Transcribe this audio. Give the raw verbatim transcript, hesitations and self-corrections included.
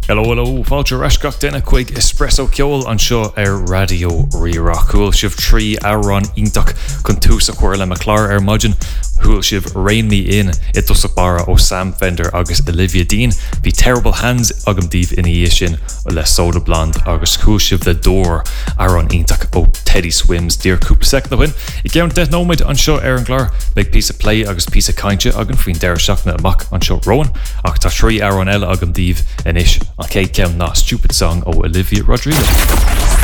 Hello, hello, fáilte reisceach denna chuig espresso ceol an seo ar radio Rí-Rock. Thuail sibh trí áran iontach chun tús a chuir le McClár ar maidin. Thuail sibh Rain Me In i dtosach bara ó Sam Fender agus Olivia Dean. Bhí Terrible Hands agam díobh ina dhé sin le Soda Blonde agus thuail sibh The Door áran iontach ó Teddy Swims dír cúpla sec na bhain. I gceann de nóid an seo ar an gláir le piece of play agus piece of cainte agan faoin deir seachna amach an seo Rowan ach tá trí áran eile agam díobh in isis. An céad ceann ná Stupid Song ó Olivia Rodrigo.